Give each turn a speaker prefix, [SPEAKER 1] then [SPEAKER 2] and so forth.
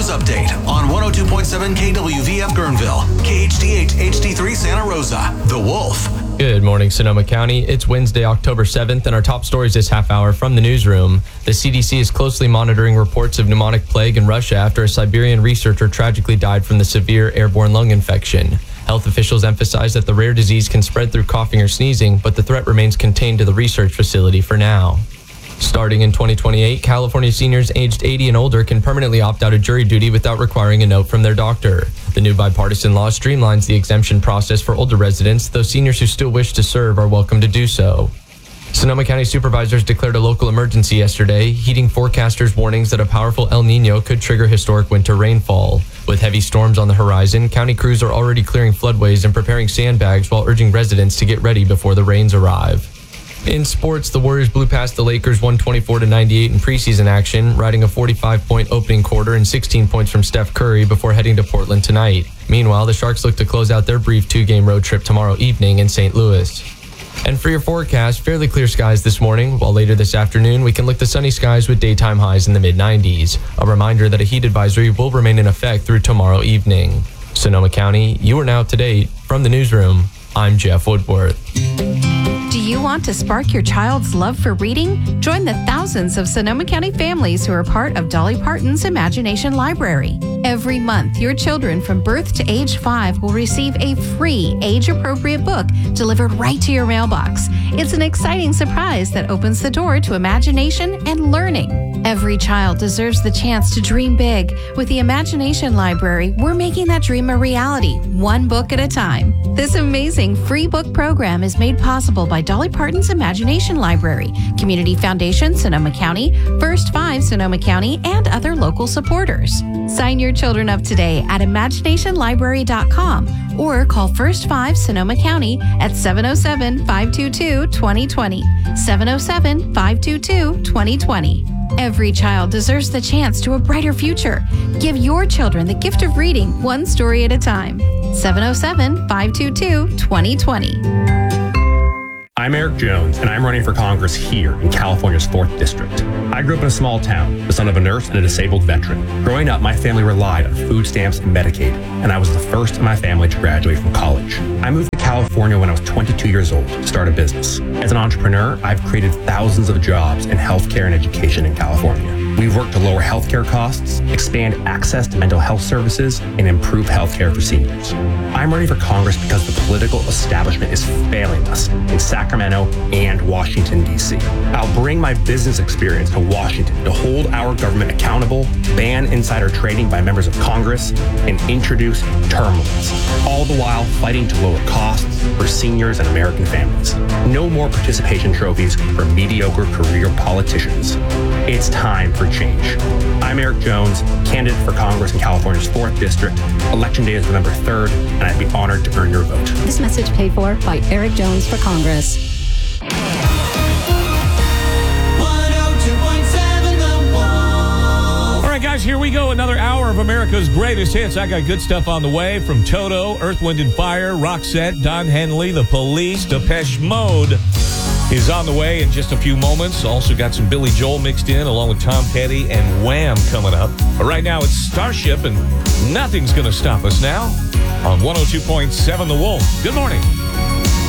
[SPEAKER 1] update on 102.7 KWVF Guerneville, KHDH HD3 Santa Rosa. The Wolf.
[SPEAKER 2] Good morning, Sonoma County. It's Wednesday, October 7th, and our top stories this half hour from the newsroom. The CDC is closely monitoring reports of pneumonic plague in Russia after a Siberian researcher tragically died from the severe airborne lung infection. Health officials emphasize that the rare disease can spread through coughing or sneezing, but the threat remains contained to the research facility for now. Starting in 2028, California seniors aged 80 and older can permanently opt out of jury duty without requiring a note from their doctor. The new bipartisan law streamlines the exemption process for older residents, though seniors who still wish to serve are welcome to do so. Sonoma County supervisors declared a local emergency yesterday, heeding forecasters' warnings that a powerful El Nino could trigger historic winter rainfall. With heavy storms on the horizon, county crews are already clearing floodways and preparing sandbags while urging residents to get ready before the rains arrive. In sports, the Warriors blew past the Lakers 124-98 in preseason action, riding a 45-point opening quarter and 16 points from Steph Curry before heading to Portland tonight. Meanwhile, the Sharks look to close out their brief two-game road trip tomorrow evening in St. Louis. And for your forecast, fairly clear skies this morning, while later this afternoon we can look to sunny skies with daytime highs in the mid-90s. A reminder that a heat advisory will remain in effect through tomorrow evening. Sonoma County, you are now up to date. From the newsroom, I'm Jeff Woodworth.
[SPEAKER 3] Do you want to spark your child's love for reading? Join the thousands of Sonoma County families who are part of Dolly Parton's Imagination Library. Every month, your children from birth to age 5 will receive a free age-appropriate book delivered right to your mailbox. It's an exciting surprise that opens the door to imagination and learning. Every child deserves the chance to dream big. With the Imagination Library, we're making that dream a reality, one book at a time. This amazing free book program is made possible by Dolly Parton's Imagination Library, Community Foundation, Sonoma County, First 5 Sonoma County, and other local supporters. Sign your children up today at imaginationlibrary.com or call First 5 Sonoma County at 707-522-2020, 707-522-2020. Every child deserves the chance to a brighter future. Give your children the gift of reading one story at a time. 707-522-2020.
[SPEAKER 4] I'm Eric Jones, and I'm running for Congress here in California's 4th District. I grew up in a small town, the son of a nurse and a disabled veteran. Growing up, my family relied on food stamps and Medicaid, and I was the first in my family to graduate from college. I moved to California when I was 22 years old to start a business. As an entrepreneur, I've created thousands of jobs in healthcare and education in California. We've worked to lower healthcare costs, expand access to mental health services, and improve healthcare for seniors. I'm running for Congress because the political establishment is failing us in Sacramento and Washington, D.C. I'll bring my business experience to Washington to hold our government accountable, ban insider trading by members of Congress, and introduce term limits, all the while fighting to lower costs for seniors and American families. No more participation trophies for mediocre career politicians. It's time for change. I'm Eric Jones, candidate for Congress in California's 4th District. Election day is November 3rd, and I'd be honored to earn your vote.
[SPEAKER 5] This message paid for by Eric Jones for Congress.
[SPEAKER 6] 102.7 The Wolf.
[SPEAKER 7] All right, guys, here we go. Another hour of America's greatest hits. I got good stuff on the way from Toto, Earth, Wind & Fire, Roxette, Don Henley, The Police, Depeche Mode is on the way in just a few moments. Also got some Billy Joel mixed in, along with Tom Petty and Wham coming up. But right now, it's Starship, and nothing's going to stop us now on 102.7 The Wolf. Good morning.